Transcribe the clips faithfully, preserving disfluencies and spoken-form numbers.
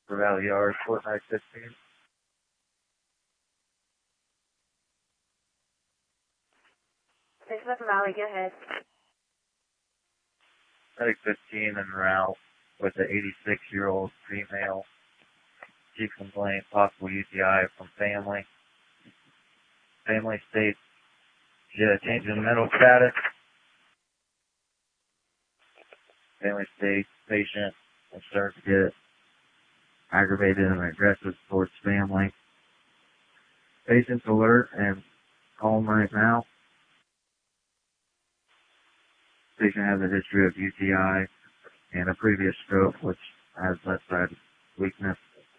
for Valley Yard, Fortnite fifteen. six seven Valley, go ahead. Medic fifteen en route with an eighty-six-year-old female. Chief complaint, possible U T I from family. Family states she had a change in mental status. Family states patient is starting to get aggravated and aggressive towards family. Patient's alert and calm right now. Patient has a history of U T I and a previous stroke, which has left side weakness.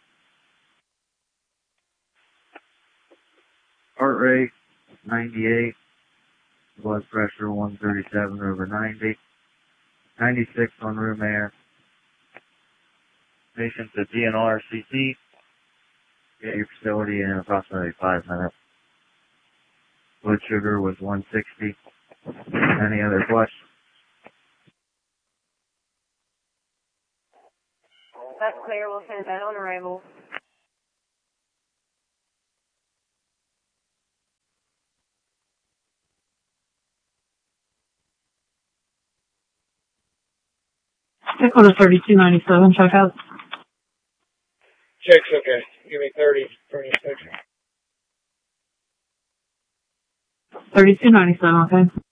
Heart rate, ninety-eight. Blood pressure, one thirty-seven over ninety. ninety-six on room air. Patient's a D N R C T. Get your facility in approximately five minutes. Blood sugar was one sixty. Any other questions? That's clear. We'll send that on arrival. Stick with a thirty-two ninety-seven, check out. Check's okay. Give me thirty for an inspection. thirty-two ninety-seven, okay.